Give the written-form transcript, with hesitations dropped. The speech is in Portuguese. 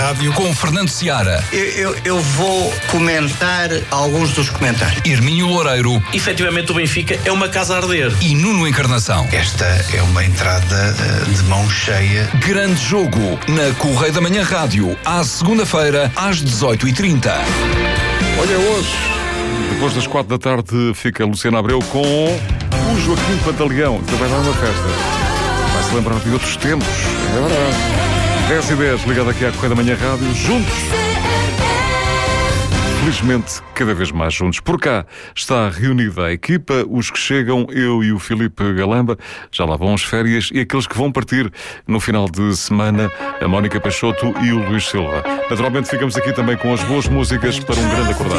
rádio com Fernando Seara. Eu vou comentar alguns dos comentários. Hermínio Loureiro. Efetivamente o Benfica é uma casa a arder. E Nuno Encarnação. Esta é uma entrada de mão cheia. Grande jogo na Correio da Manhã Rádio, à segunda-feira, às 18h30. Olha, hoje, depois das 4 da tarde, fica Luciana Abreu com o Joaquim Pantaleão. Também vai dar uma festa. Vai-se lembrar de outros tempos. É verdade. 10h10, ligado aqui à Correio da Manhã Rádio, juntos. Felizmente, cada vez mais juntos. Por cá está reunida a equipa, os que chegam, eu e o Filipe Galamba, já lá vão as férias, e aqueles que vão partir no final de semana, a Mónica Peixoto e o Luís Silva. Naturalmente, ficamos aqui também com as boas músicas para um grande acordar.